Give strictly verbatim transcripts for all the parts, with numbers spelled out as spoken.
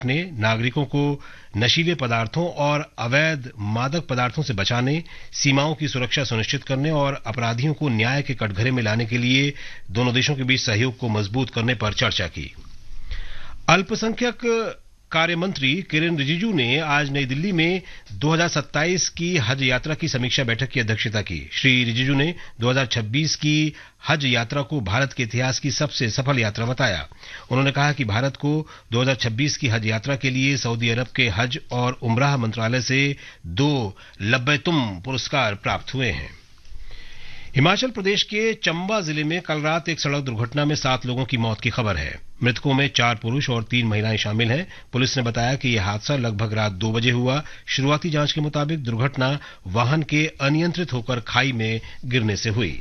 ने नागरिकों को नशीले पदार्थों और अवैध मादक पदार्थों से बचाने, सीमाओं की सुरक्षा सुनिश्चित करने और अपराधियों को न्याय के कटघरे में लाने के लिए दोनों देशों के बीच सहयोग को मजबूत करने पर चर्चा की। अल्पसंख्यक कार्य मंत्री किरेन रिजिजू ने आज नई दिल्ली में दो हज़ार सत्ताईस की हज यात्रा की समीक्षा बैठक की अध्यक्षता की। श्री रिजिजू ने दो हज़ार छब्बीस की हज यात्रा को भारत के इतिहास की सबसे सफल यात्रा बताया। उन्होंने कहा कि भारत को दो हज़ार छब्बीस की हज यात्रा के लिए सऊदी अरब के हज और उमराह मंत्रालय से दो लब्बैतुम पुरस्कार प्राप्त हुए हैं। हिमाचल प्रदेश के चंबा जिले में कल रात एक सड़क दुर्घटना में सात लोगों की मौत की खबर है। मृतकों में चार पुरुष और तीन महिलाएं शामिल हैं। पुलिस ने बताया कि यह हादसा लगभग रात दो बजे हुआ। शुरुआती जांच के मुताबिक दुर्घटना वाहन के अनियंत्रित होकर खाई में गिरने से हुई।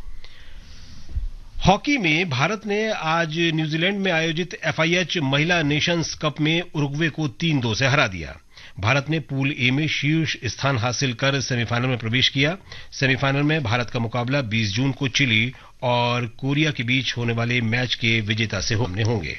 हॉकी में भारत ने आज न्यूजीलैंड में आयोजित एफआईएच महिला नेशंस कप में उरुग्वे को तीन दो से हरा दिया। भारत ने पूल ए में शीर्ष स्थान हासिल कर सेमीफाइनल में प्रवेश किया। सेमीफाइनल में भारत का मुकाबला बीस जून को चिली और कोरिया के बीच होने वाले मैच के विजेता से होंगे।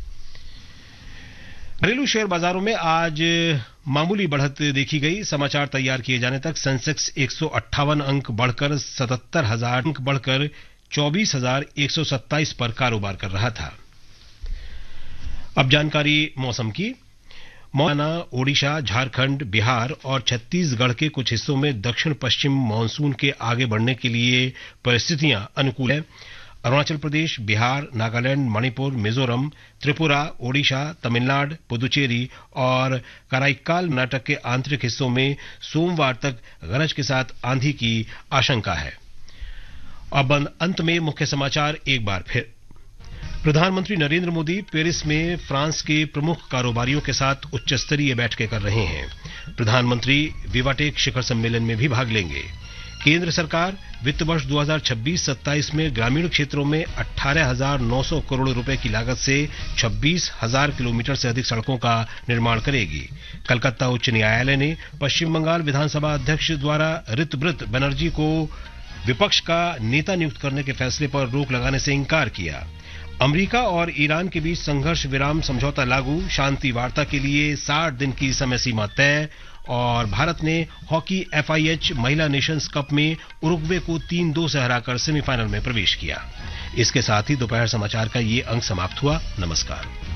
घरेलू शेयर बाजारों में आज मामूली बढ़त देखी गई। समाचार तैयार किए जाने तक सेंसेक्स एक सौ अट्ठावन अंक बढ़कर सतहत्तर हजार अंक बढ़कर चौबीस हजार एक सौ सत्ताईस पर कारोबार कर रहा था। अब जानकारी मौसम की। मौसम ओडिशा, झारखंड, बिहार और छत्तीसगढ़ के कुछ हिस्सों में दक्षिण पश्चिम मानसून के आगे बढ़ने के लिए परिस्थितियां अनुकूल है। अरुणाचल प्रदेश, बिहार, नागालैंड, मणिपुर, मिजोरम, त्रिपुरा, ओडिशा, तमिलनाडु, पुदुचेरी और कराईकाल कर्नाटक के आंतरिक हिस्सों में सोमवार तक गरज के साथ आंधी की आशंका है। अब अंत में मुख्य समाचार एक बार फिर। प्रधानमंत्री नरेंद्र मोदी पेरिस में फ्रांस के प्रमुख कारोबारियों के साथ उच्च स्तरीय बैठकें कर रहे हैं। प्रधानमंत्री विवाटेक शिखर सम्मेलन में भी भाग लेंगे। केंद्र सरकार वित्त वर्ष दो हज़ार छब्बीस सत्ताईस में ग्रामीण क्षेत्रों में अठारह हजार नौ सौ करोड़ रुपए की लागत से छब्बीस हजार किलोमीटर से अधिक सड़कों का निर्माण करेगी। कलकत्ता उच्च न्यायालय ने पश्चिम बंगाल विधानसभा अध्यक्ष द्वारा ऋतब्रत बनर्जी को विपक्ष का नेता नियुक्त करने के फैसले पर रोक लगाने से इंकार किया। अमेरिका और ईरान के बीच संघर्ष विराम समझौता लागू, शांति वार्ता के लिए साठ दिन की समय सीमा तय। और भारत ने हॉकी एफआईएच महिला नेशंस कप में उरुग्वे को तीन दो से हराकर सेमीफाइनल में प्रवेश किया। इसके साथ ही दोपहर समाचार का ये अंक समाप्त हुआ। नमस्कार।